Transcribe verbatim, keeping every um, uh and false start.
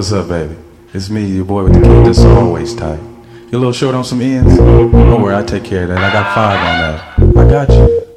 What's up, baby? It's me, your boy with the kid that's always tight. You a little short on some ends? Don't worry, I take care of that. I got five on that. I got you.